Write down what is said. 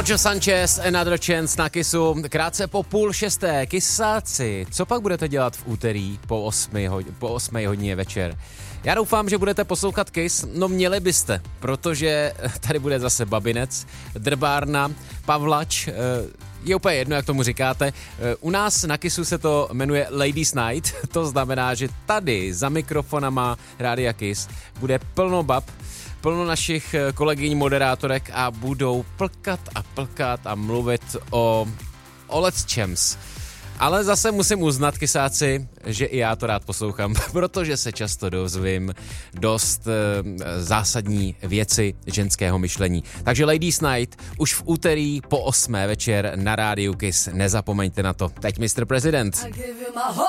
Jojo Sanchez, Another Chance na Kissu, krátce po 5:30. Kysáci, co pak budete dělat v úterý po 8 hodině večer? Já doufám, že budete poslouchat Kiss, no měli byste, protože tady bude zase Babinec, Drbárna, Pavlač, je úplně jedno, jak tomu říkáte. U nás na Kissu se to jmenuje Ladies Night, to znamená, že tady za mikrofonama Rádia Kiss bude plno bab, plno našich kolegyň moderátorek a budou plkat a mluvit o lecčems. Ale zase musím uznat, kysáci, že i já to rád poslouchám, protože se často dozvím dost zásadní věci ženského myšlení. Takže Ladies Night už v úterý po 8 večer na rádiu Kiss. Nezapomeňte na to. Teď Mr. President.